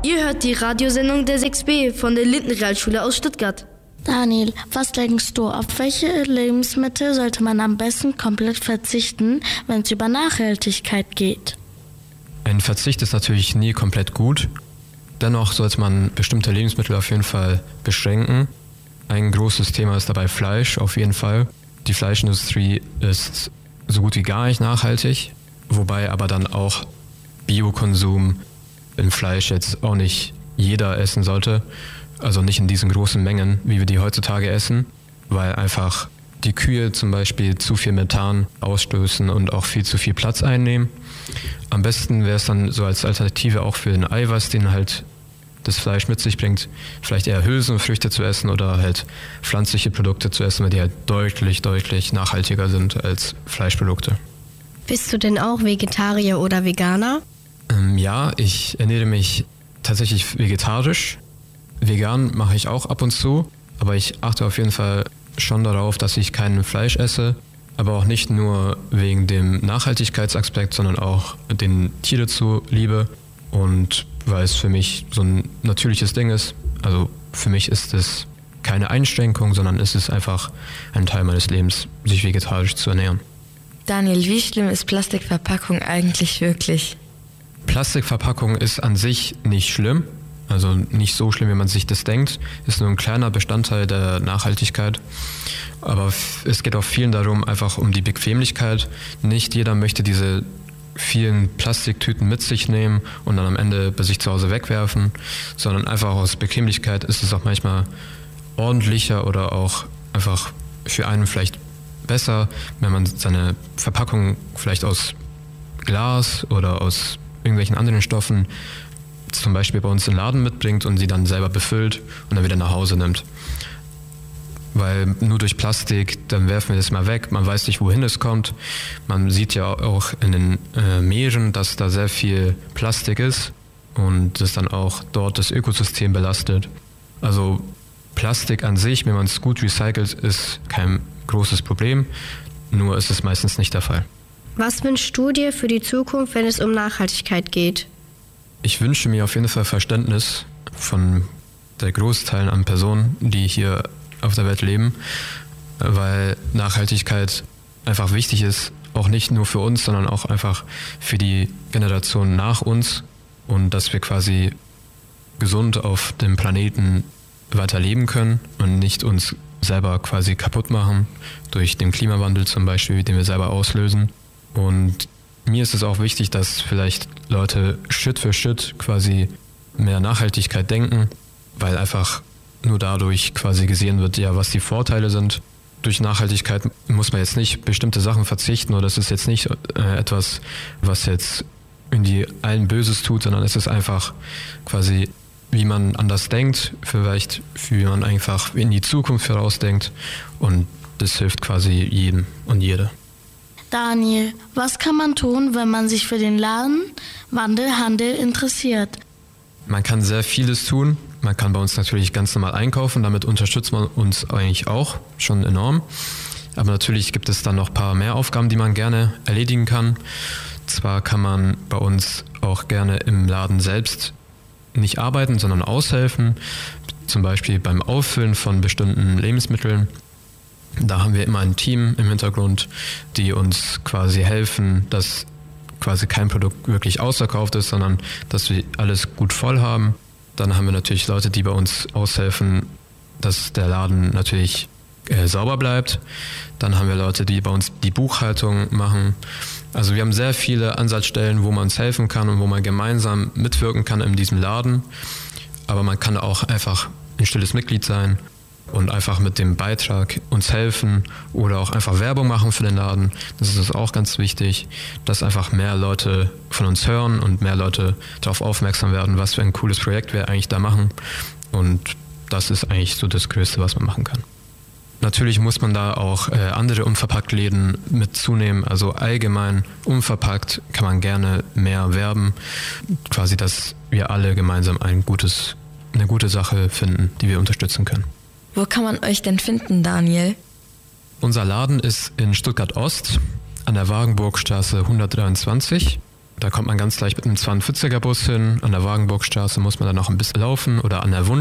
Ihr hört die Radiosendung der 6B von der Lindenrealschule aus Stuttgart. Daniel, was denkst du, auf welche Lebensmittel sollte man am besten komplett verzichten, wenn es über Nachhaltigkeit geht? Ein Verzicht ist natürlich nie komplett gut. Dennoch sollte man bestimmte Lebensmittel auf jeden Fall beschränken. Ein großes Thema ist dabei Fleisch, auf jeden Fall. Die Fleischindustrie ist so gut wie gar nicht nachhaltig, wobei aber dann auch Biokonsum in Fleisch jetzt auch nicht jeder essen sollte. Also nicht in diesen großen Mengen, wie wir die heutzutage essen, weil einfach die Kühe zum Beispiel zu viel Methan ausstoßen und auch viel zu viel Platz einnehmen. Am besten wäre es dann so als Alternative auch für den Eiweiß, den halt das Fleisch mit sich bringt, vielleicht eher Hülsenfrüchte zu essen oder halt pflanzliche Produkte zu essen, weil die halt deutlich nachhaltiger sind als Fleischprodukte. Bist du denn auch Vegetarier oder Veganer? Ja, ich ernähre mich tatsächlich vegetarisch. Vegan mache ich auch ab und zu, aber ich achte auf jeden Fall schon darauf, dass ich kein Fleisch esse, aber auch nicht nur wegen dem Nachhaltigkeitsaspekt, sondern auch den Tiere zuliebe und weil es für mich so ein natürliches Ding ist. Also für mich ist es keine Einschränkung, sondern es ist einfach ein Teil meines Lebens, sich vegetarisch zu ernähren. Daniel, wie schlimm ist Plastikverpackung eigentlich wirklich? Plastikverpackung ist an sich nicht schlimm. Also nicht so schlimm, wie man sich das denkt. Ist nur ein kleiner Bestandteil der Nachhaltigkeit. Aber es geht auch vielen darum, einfach um die Bequemlichkeit. Nicht jeder möchte diese vielen Plastiktüten mit sich nehmen und dann am Ende bei sich zu Hause wegwerfen, sondern einfach aus Bequemlichkeit ist es auch manchmal ordentlicher oder auch einfach für einen vielleicht besser, wenn man seine Verpackung vielleicht aus Glas oder aus irgendwelchen anderen Stoffen zum Beispiel bei uns in den Laden mitbringt und sie dann selber befüllt und dann wieder nach Hause nimmt. Weil nur durch Plastik, dann werfen wir das mal weg, man weiß nicht, wohin es kommt. Man sieht ja auch in den Meeren, dass da sehr viel Plastik ist und das dann auch dort das Ökosystem belastet. Also Plastik an sich, wenn man es gut recycelt, ist kein großes Problem, nur ist es meistens nicht der Fall. Was wünschst du dir für die Zukunft, wenn es um Nachhaltigkeit geht? Ich wünsche mir auf jeden Fall Verständnis von der Großteil an Personen, die hier auf der Welt leben, weil Nachhaltigkeit einfach wichtig ist, auch nicht nur für uns, sondern auch einfach für die Generation nach uns und dass wir quasi gesund auf dem Planeten weiterleben können und nicht uns selber quasi kaputt machen durch den Klimawandel zum Beispiel, den wir selber auslösen. Und mir ist es auch wichtig, dass vielleicht Leute Schritt für Schritt quasi mehr Nachhaltigkeit denken, weil einfach nur dadurch quasi gesehen wird, ja, was die Vorteile sind. Durch Nachhaltigkeit muss man jetzt nicht bestimmte Sachen verzichten oder das ist jetzt nicht etwas, was jetzt irgendwie allen Böses tut, sondern es ist einfach quasi, wie man anders denkt, vielleicht wie man einfach in die Zukunft vorausdenkt und das hilft quasi jedem und jeder. Daniel, was kann man tun, wenn man sich für den Handel interessiert? Man kann sehr vieles tun. Man kann bei uns natürlich ganz normal einkaufen, damit unterstützt man uns eigentlich auch schon enorm. Aber natürlich gibt es dann noch ein paar mehr Aufgaben, die man gerne erledigen kann. Zwar kann man bei uns auch gerne im Laden selbst nicht arbeiten, sondern aushelfen, zum Beispiel beim Auffüllen von bestimmten Lebensmitteln. Da haben wir immer ein Team im Hintergrund, die uns quasi helfen, dass quasi kein Produkt wirklich ausverkauft ist, sondern dass wir alles gut voll haben. Dann haben wir natürlich Leute, die bei uns aushelfen, dass der Laden natürlich sauber bleibt. Dann haben wir Leute, die bei uns die Buchhaltung machen. Also wir haben sehr viele Ansatzstellen, wo man uns helfen kann und wo man gemeinsam mitwirken kann in diesem Laden. Aber man kann auch einfach ein stilles Mitglied sein und einfach mit dem Beitrag uns helfen oder auch einfach Werbung machen für den Laden. Das ist auch ganz wichtig, dass einfach mehr Leute von uns hören und mehr Leute darauf aufmerksam werden, was für ein cooles Projekt wir eigentlich da machen. Und das ist eigentlich so das Größte, was man machen kann. Natürlich muss man da auch andere Unverpacktläden mit zunehmen. Also allgemein unverpackt kann man gerne mehr werben. Quasi, dass wir alle gemeinsam eine gute Sache finden, die wir unterstützen können. Wo kann man euch denn finden, Daniel? Unser Laden ist in Stuttgart Ost an der Wagenburgstraße 123 Da kommt man ganz leicht mit einem 42er Bus hin. An der Wagenburgstraße muss man dann noch ein bisschen laufen oder an der